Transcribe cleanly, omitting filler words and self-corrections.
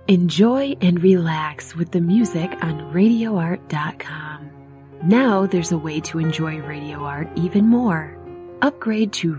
Enjoy and relax with the music on RadioArt.com. Now there's a way to enjoy Radio Art even more. Upgrade to